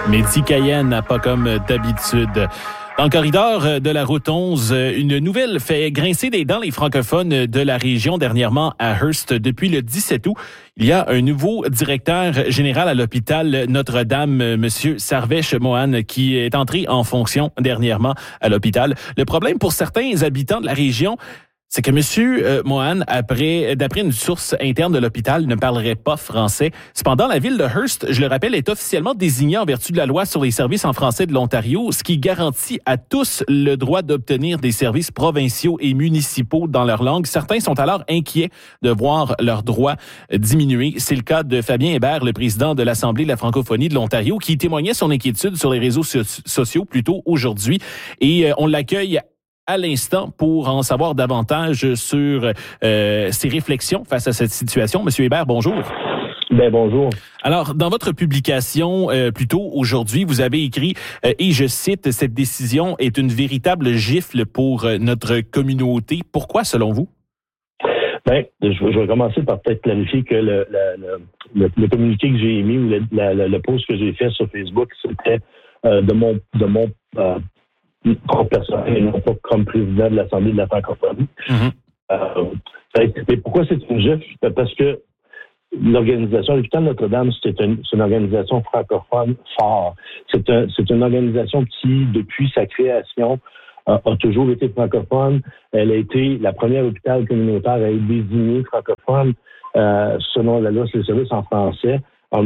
Mehdi Cayenne, pas comme d'habitude. Dans le corridor de la route 11, une nouvelle fait grincer des dents les francophones de la région dernièrement à Hearst. Depuis le 17 août, il y a un nouveau directeur général à l'hôpital Notre-Dame, M. Sarvesh Mohan, qui est entré en fonction dernièrement à l'hôpital. Le problème pour certains habitants de la région, c'est que M. Mohan, d'après une source interne de l'hôpital, ne parlerait pas français. Cependant, la ville de Hearst, je le rappelle, est officiellement désignée en vertu de la loi sur les services en français de l'Ontario, ce qui garantit à tous le droit d'obtenir des services provinciaux et municipaux dans leur langue. Certains sont alors inquiets de voir leurs droits diminuer. C'est le cas de Fabien Hébert, le président de l'Assemblée de la francophonie de l'Ontario, qui témoignait son inquiétude sur les réseaux sociaux plus tôt aujourd'hui. Et on l'accueille à l'instant pour en savoir davantage sur ses réflexions face à cette situation. Monsieur Hébert, bonjour. Ben bonjour. Alors, dans votre publication plus tôt aujourd'hui, vous avez écrit, et je cite, « Cette décision est une véritable gifle pour notre communauté ». Pourquoi, selon vous? Ben, je vais commencer par peut-être clarifier que le communiqué que j'ai émis ou le post que j'ai fait sur Facebook, c'était de mon comme personnel et non pas comme président de l'Assemblée de la francophonie. Et pourquoi c'est une gifle? Parce que l'organisation, l'hôpital Notre-Dame, c'est une organisation francophone forte. C'est une organisation qui, depuis sa création, a toujours été francophone. Elle a été la première hôpital communautaire à être désignée francophone selon la loi sur les services en français en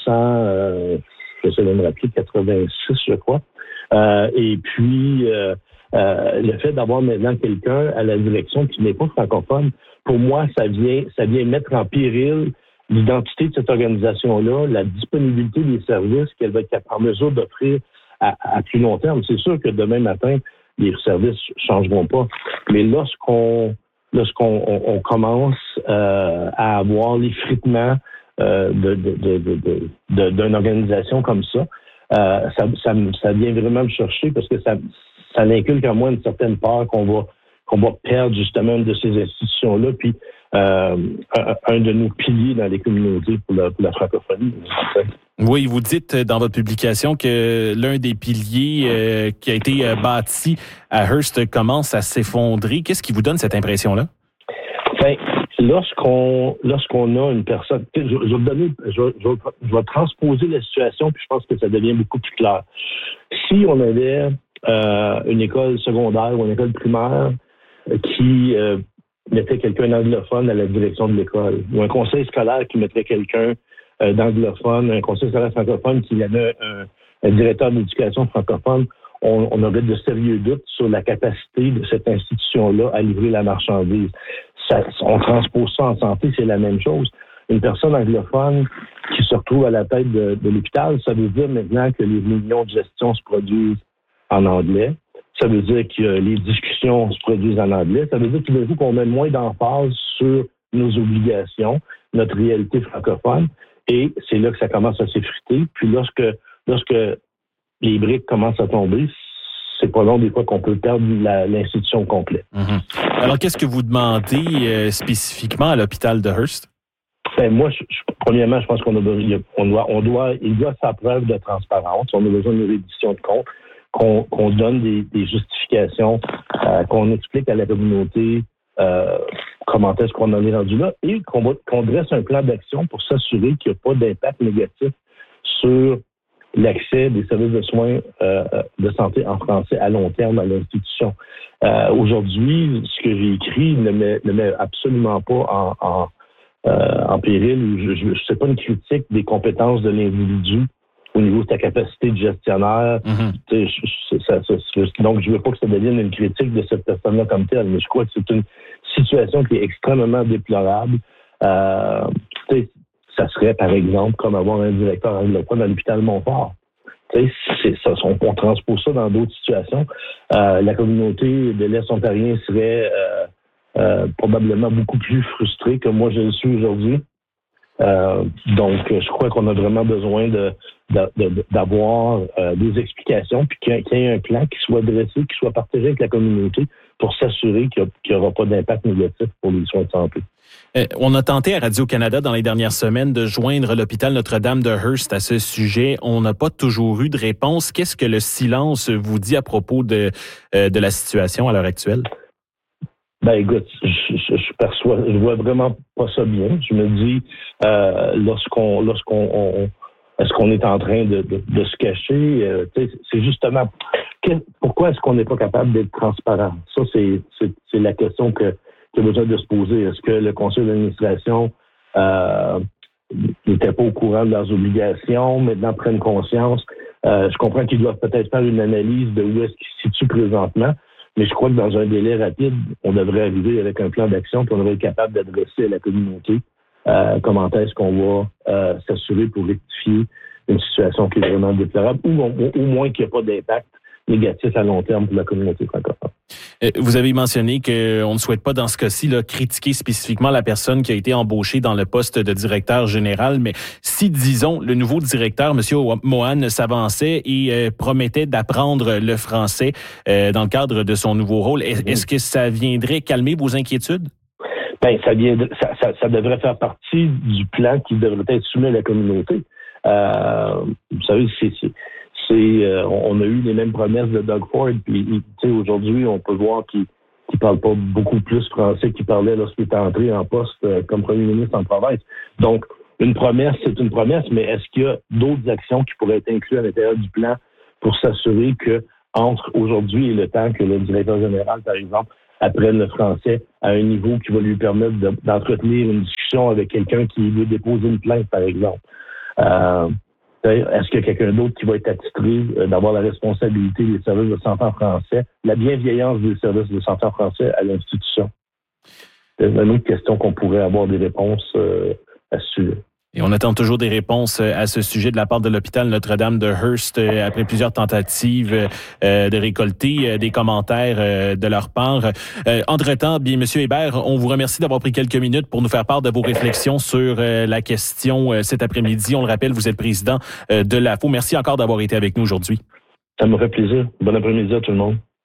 1986, je crois. Et puis, le fait d'avoir maintenant quelqu'un à la direction qui n'est pas francophone, pour moi, ça vient mettre en péril l'identité de cette organisation-là, la disponibilité des services qu'elle va être en mesure d'offrir à plus long terme. C'est sûr que demain matin, les services changeront pas, mais lorsqu'on commence à avoir l'effritement d'une organisation comme ça, ça vient vraiment me chercher parce que ça inculque en moi une certaine peur qu'on va perdre justement une de ces institutions-là, puis un de nos piliers dans les communautés pour la francophonie. Oui, vous dites dans votre publication que l'un des piliers qui a été bâti à Hearst commence à s'effondrer. Qu'est-ce qui vous donne cette impression-là? Ben, lorsqu'on a une personne, je vais transposer la situation, puis je pense que ça devient beaucoup plus clair. Si on avait une école secondaire ou une école primaire qui mettait quelqu'un d'anglophone à la direction de l'école, ou un conseil scolaire qui mettrait quelqu'un d'anglophone, un conseil scolaire francophone qui avait un directeur d'éducation francophone, on aurait de sérieux doutes sur la capacité de cette institution-là à livrer la marchandise. On transpose ça en santé, c'est la même chose. Une personne anglophone qui se retrouve à la tête de l'hôpital, ça veut dire maintenant que les réunions de gestion se produisent en anglais. Ça veut dire que les discussions se produisent en anglais. Ça veut dire tout d'un coup qu'on met moins d'emphase sur nos obligations, notre réalité francophone. Et c'est là que ça commence à s'effriter. Puis lorsque les briques commencent à tomber, c'est pas long des fois qu'on peut perdre l'institution complète. Alors, qu'est-ce que vous demandez spécifiquement à l'hôpital de Hearst? Ben, moi, premièrement, je pense il doit faire preuve de transparence. On a besoin d'une reddition de comptes, qu'on donne des justifications, qu'on explique à la communauté comment est-ce qu'on en est rendu là et qu'on dresse un plan d'action pour s'assurer qu'il n'y a pas d'impact négatif sur l'accès des services de soins de santé en français à long terme à l'institution. Aujourd'hui, ce que j'ai écrit ne met absolument pas en péril. Ce n'est pas une critique des compétences de l'individu au niveau de sa capacité de gestionnaire. Donc, je ne veux pas que ça devienne une critique de cette personne-là comme telle, mais je crois que c'est une situation qui est extrêmement déplorable. Ça serait, par exemple, comme avoir un directeur anglophone à l'hôpital Montfort. On transpose ça dans d'autres situations. La communauté de l'Est ontarien serait probablement beaucoup plus frustrée que moi je le suis aujourd'hui. Donc, je crois qu'on a vraiment besoin d'avoir des explications, puis qu'il y ait un plan qui soit dressé, qui soit partagé avec la communauté pour s'assurer qu'il n'y aura pas d'impact négatif pour les soins de santé. On a tenté à Radio-Canada dans les dernières semaines de joindre l'hôpital Notre-Dame de Hearst à ce sujet. On n'a pas toujours eu de réponse. Qu'est-ce que le silence vous dit à propos de la situation à l'heure actuelle? Ben écoute, je vois vraiment pas ça bien. Je me dis, est-ce qu'on est en train de se cacher? C'est justement, pourquoi est-ce qu'on n'est pas capable d'être transparent? Ça, c'est la question qu'il y a besoin de se poser. Est-ce que le conseil d'administration n'était pas au courant de leurs obligations, maintenant prennent conscience? Je comprends qu'ils doivent peut-être faire une analyse de où est-ce qu'ils se situent présentement, mais je crois que dans un délai rapide, on devrait arriver avec un plan d'action puis on devrait être capable d'adresser à la communauté comment est-ce qu'on va s'assurer pour rectifier une situation qui est vraiment déplorable ou au moins qu'il n'y ait pas d'impact négatif à long terme pour la communauté francophone. Vous avez mentionné qu'on ne souhaite pas dans ce cas-ci critiquer spécifiquement la personne qui a été embauchée dans le poste de directeur général, mais si, disons, le nouveau directeur, M. Mohan, s'avançait et promettait d'apprendre le français dans le cadre de son nouveau rôle, est-ce que ça viendrait calmer vos inquiétudes? Ben, ça devrait faire partie du plan qui devrait être soumis à la communauté. Vous savez, on a eu les mêmes promesses de Doug Ford, puis aujourd'hui, on peut voir qu'il parle pas beaucoup plus français qu'il parlait lorsqu'il est entré en poste comme premier ministre en province. Donc, une promesse, c'est une promesse, mais est-ce qu'il y a d'autres actions qui pourraient être incluses à l'intérieur du plan pour s'assurer que entre aujourd'hui et le temps que le directeur général, par exemple, apprenne le français à un niveau qui va lui permettre d'entretenir une discussion avec quelqu'un qui veut déposer une plainte, par exemple. Est-ce qu'il y a quelqu'un d'autre qui va être attitré d'avoir la responsabilité des services de santé en français, la bienveillance des services de santé en français à l'institution? C'est une autre question qu'on pourrait avoir des réponses à ce sujet. Et on attend toujours des réponses à ce sujet de la part de l'hôpital Notre-Dame de Hearst après plusieurs tentatives de récolter des commentaires de leur part. Entre-temps, bien, M. Hébert, on vous remercie d'avoir pris quelques minutes pour nous faire part de vos réflexions sur la question cet après-midi. On le rappelle, vous êtes président de l'AFO. Merci encore d'avoir été avec nous aujourd'hui. Ça me fait plaisir. Bon après-midi à tout le monde.